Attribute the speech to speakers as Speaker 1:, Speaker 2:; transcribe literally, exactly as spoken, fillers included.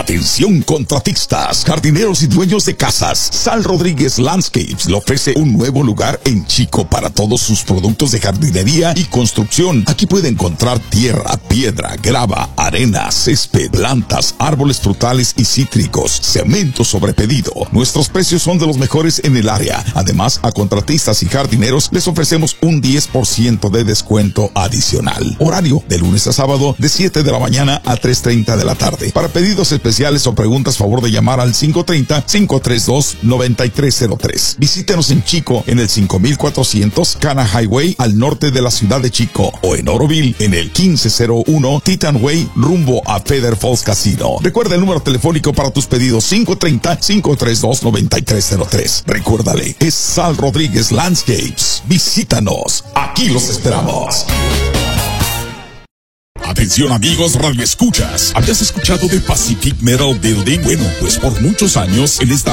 Speaker 1: Atención contratistas, jardineros y dueños de casas. Sal Rodríguez Landscapes le ofrece un nuevo lugar en Chico para todos sus productos de jardinería y construcción. Aquí puede encontrar tierra, piedra, grava, arena, césped, plantas, árboles frutales y cítricos, cemento sobre pedido. Nuestros precios son de los mejores en el área. Además, a contratistas y jardineros les ofrecemos un diez por ciento de descuento adicional. Horario de lunes a sábado de siete de la mañana a tres treinta de la tarde. Para pedidos especiales o preguntas, favor de llamar al cinco tres cero, cinco tres dos, nueve tres cero tres. Visítenos en Chico en el cinco mil cuatrocientos Cana Highway al norte de la ciudad de Chico, o en Oroville en el quince cero uno Titan Way rumbo a Feather Falls Casino. Recuerda el número telefónico para tus pedidos: cinco tres cero, cinco tres dos, nueve tres cero tres. Recuérdale, es Sal Rodríguez Landscapes. Visítanos, aquí los esperamos. Atención amigos radioescuchas, ¿habías escuchado de Pacific Metal Building? Bueno, pues por muchos años en esta